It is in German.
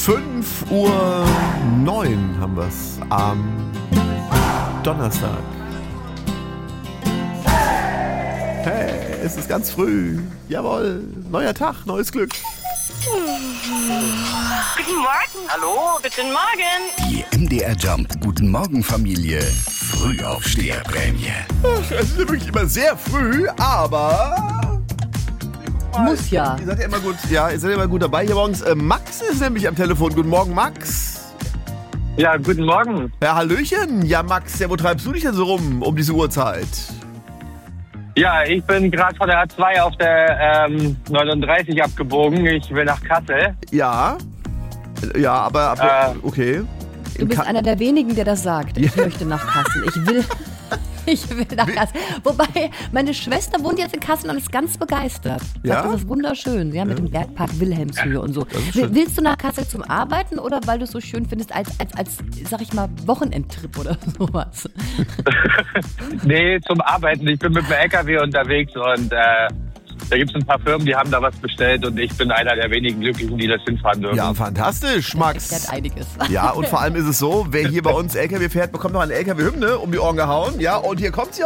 5:09 haben wir es am Donnerstag. Hey, es ist ganz früh. Jawohl, neuer Tag, neues Glück. Guten Morgen. Hallo, guten Morgen. Die MDR Jump Guten Morgen Familie Frühaufsteherprämie. Es ist ja wirklich immer sehr früh, aber... Muss ja. Ihr seid ja immer gut, ihr seid ja immer gut dabei. Hier morgens Max ist nämlich am Telefon. Guten Morgen, Max. Ja, guten Morgen. Ja, hallöchen. Ja, Max, ja, wo treibst du dich denn so rum um diese Uhrzeit? Ja, ich bin gerade von der A2 auf der 39 abgebogen. Ich will nach Kassel. Ja. Ja, aber okay. Du bist einer der wenigen, der das sagt. Ich möchte nach Kassel. Ich will nach Kassel. Wobei, meine Schwester wohnt jetzt in Kassel und ist ganz begeistert. Ja? Sagt, das ist wunderschön. Ja, mit dem Bergpark Wilhelmshöhe und so. Willst du nach Kassel zum Arbeiten oder weil du es so schön findest als, sag ich mal, Wochenendtrip oder sowas? Nee, zum Arbeiten. Ich bin mit dem LKW unterwegs und da gibt es ein paar Firmen, die haben da was bestellt und ich bin einer der wenigen Glücklichen, die das hinfahren dürfen. Ja, fantastisch, Max. Das erklärt einiges. Ja, und vor allem ist es so, wer hier bei uns LKW fährt, bekommt noch eine LKW-Hymne um die Ohren gehauen. Ja, und hier kommt sie